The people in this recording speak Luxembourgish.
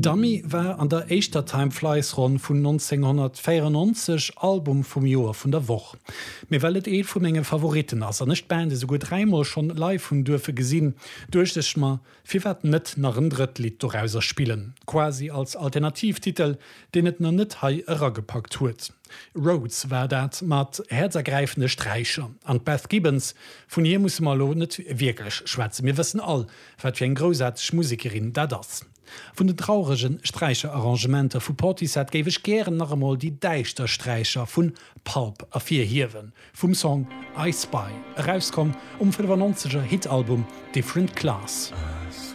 Dummy war an der eischter Timeflies-Run vun 1994 Album vum Joer vun der Woch. Mir wellet vum engem Favoriten ass nicht Band so gut dreimal schon live hun dürfe gesinn, durchtech ma fir wat net nach een Drittlied doauser spielen, quasi als Alternativtitel, den et na net hai gepackt huet. Rhodes war dat mat herzergreifende Streicher. An Beth Gibbons vun hier muss mal lo net wirklich schwäze. Wir wissen all, wat wie en großartig Musikerin da das. Von den traurigen Streicherarrangementer vu Portishead gebe ich gern noch einmal die deichter Streicher von Pulp a 4 Hirwen vom Song I Spy, herauskom 95er Hitalbum Different Class.